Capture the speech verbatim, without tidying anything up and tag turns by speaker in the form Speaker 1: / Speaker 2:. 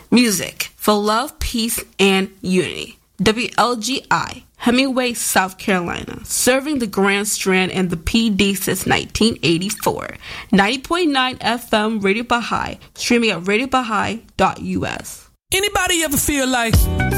Speaker 1: Music for love, peace, and unity. W L G I, Hemingway, South Carolina, serving the Grand Strand and the P D since nineteen eighty-four. ninety point nine F M Radio Baha'i, streaming at radio baha'i dot U S.
Speaker 2: Anybody ever feel like